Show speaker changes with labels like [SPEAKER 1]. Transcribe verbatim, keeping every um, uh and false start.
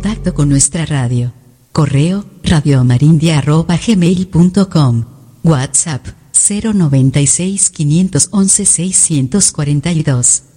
[SPEAKER 1] contacto con nuestra radio. Correo radioamarindia arroba gmail punto com. WhatsApp cero noventa y seis, quinientos once, seiscientos cuarenta y dos.